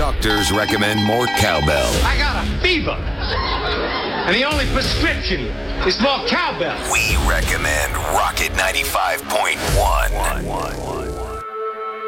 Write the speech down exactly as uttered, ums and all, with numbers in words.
Doctors recommend more cowbell. I got a fever. And the only prescription is more cowbell. We recommend Rocket ninety-five point one.